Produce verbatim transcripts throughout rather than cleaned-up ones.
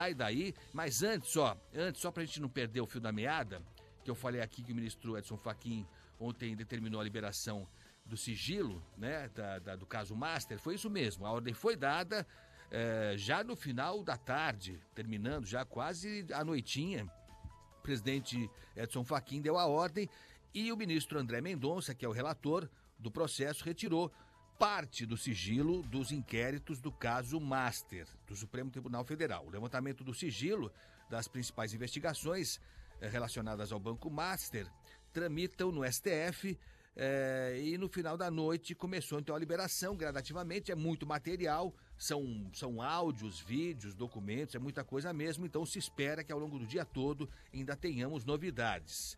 sai daí, mas antes, ó, antes, só pra gente não perder o fio da meada, que eu falei aqui que o ministro Edson Fachin ontem determinou a liberação do sigilo, né, da, da, do caso Master, foi isso mesmo, a ordem foi dada é, já no final da tarde, terminando já quase a noitinha, o presidente Edson Fachin deu a ordem e o ministro André Mendonça, que é o relator do processo, retirou parte do sigilo dos inquéritos do caso Master, do Supremo Tribunal Federal. O levantamento do sigilo das principais investigações eh, relacionadas ao Banco Master tramitam no S T F eh, e no final da noite começou então a liberação gradativamente. É muito material, são, são áudios, vídeos, documentos, é muita coisa mesmo, então se espera que ao longo do dia todo ainda tenhamos novidades.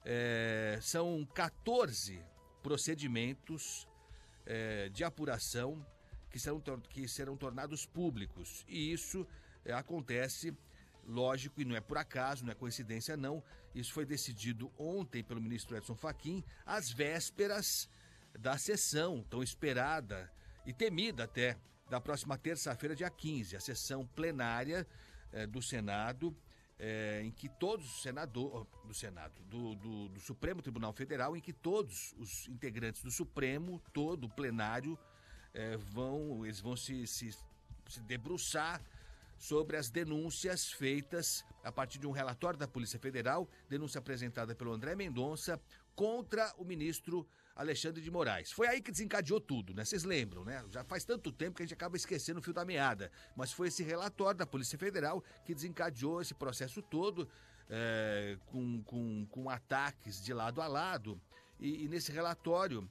Eh, são quatorze procedimentos É, de apuração que serão, que serão tornados públicos. E isso é, acontece, lógico, e não é por acaso, não é coincidência não, isso foi decidido ontem pelo ministro Edson Fachin, às vésperas da sessão tão esperada e temida até, da próxima terça-feira, dia quinze, a sessão plenária é, do Senado, É, em que todos os senadores do Senado, do, do, do Supremo Tribunal Federal, em que todos os integrantes do Supremo, todo o plenário, é, vão, eles vão se, se, se debruçar sobre as denúncias feitas a partir de um relatório da Polícia Federal, denúncia apresentada pelo André Mendonça contra o ministro Alexandre de Moraes. Foi aí que desencadeou tudo, né? Vocês lembram, né? Já faz tanto tempo que a gente acaba esquecendo o fio da meada, mas foi esse relatório da Polícia Federal que desencadeou esse processo todo, é, com, com, com ataques de lado a lado. E, e nesse relatório,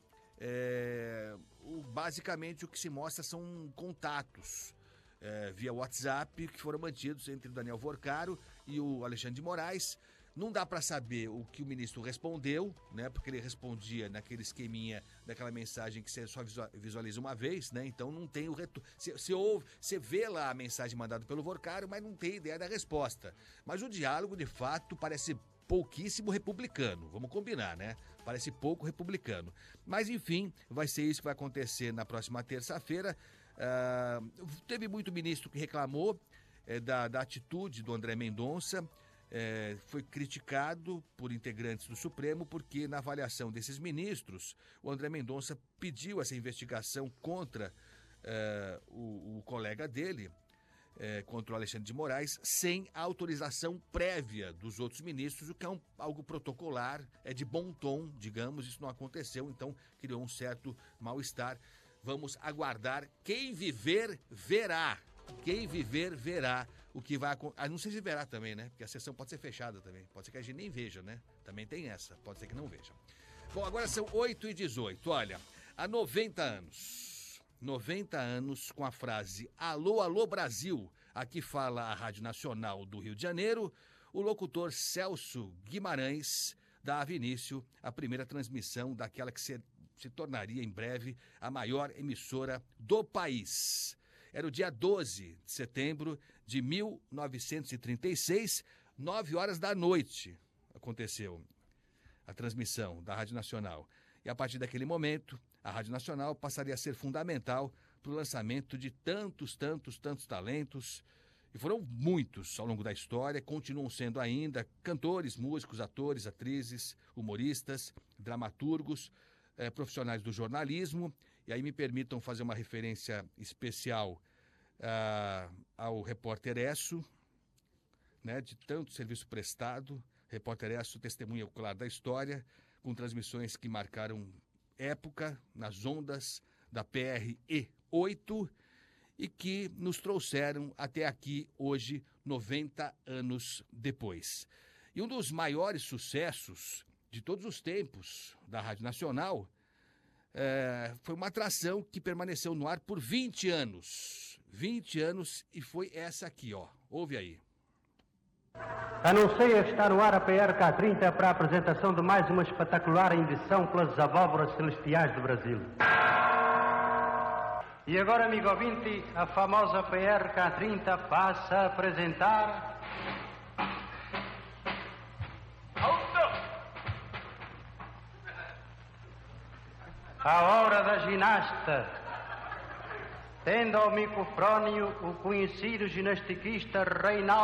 é, o, basicamente o que se mostra são contatos É, via WhatsApp, que foram mantidos entre o Daniel Vorcaro e o Alexandre de Moraes. Não dá para saber o que o ministro respondeu, né? Porque ele respondia naquele esqueminha daquela mensagem que você só visualiza uma vez, né? Então não tem o retorno. Você ouve, você vê lá a mensagem mandada pelo Vorcaro, mas não tem ideia da resposta. Mas o diálogo, de fato, parece pouquíssimo republicano, vamos combinar, né? Parece pouco republicano. Mas, enfim, vai ser isso que vai acontecer na próxima terça-feira. Uh, teve muito ministro que reclamou eh, da, da atitude do André Mendonça, eh, foi criticado por integrantes do Supremo, porque na avaliação desses ministros, o André Mendonça pediu essa investigação contra eh, o, o colega dele, É, contra o Alexandre de Moraes, sem a autorização prévia dos outros ministros, o que é um, algo protocolar, é de bom tom, digamos, isso não aconteceu, então criou um certo mal-estar. Vamos aguardar, quem viver, verá. Quem viver, verá o que vai acontecer. Ah, não sei se verá também, né? Porque a sessão pode ser fechada também, pode ser que a gente nem veja, né? Também tem essa, pode ser que não veja. Bom, agora são oito e dezoito, olha, há noventa anos... noventa anos com a frase Alô, alô Brasil, aqui fala a Rádio Nacional do Rio de Janeiro, o locutor Celso Guimarães dava início à primeira transmissão daquela que se, se tornaria em breve a maior emissora do país. Era o dia doze de setembro de mil novecentos e trinta e seis, nove horas da noite aconteceu a transmissão da Rádio Nacional. E a partir daquele momento, a Rádio Nacional passaria a ser fundamental para o lançamento de tantos, tantos, tantos talentos. E foram muitos ao longo da história, continuam sendo ainda cantores, músicos, atores, atrizes, humoristas, dramaturgos, eh, profissionais do jornalismo. E aí me permitam fazer uma referência especial ah, ao repórter Esso, né, de tanto serviço prestado. Repórter Esso, testemunha ocular da história, com transmissões que marcaram época nas ondas da P R E oito e que nos trouxeram até aqui hoje, noventa anos depois. E um dos maiores sucessos de todos os tempos da Rádio Nacional é, foi uma atração que permaneceu no ar por vinte anos. vinte anos e foi essa aqui, ó. Ouve aí. Anuncia estar no ar a P R K trinta para a apresentação de mais uma espetacular edição pelas abóboras celestiais do Brasil. E agora, amigo ouvinte, a famosa P R K trinta passa a apresentar... A hora da ginasta, tendo ao microfónio o conhecido ginastiquista Reinaldo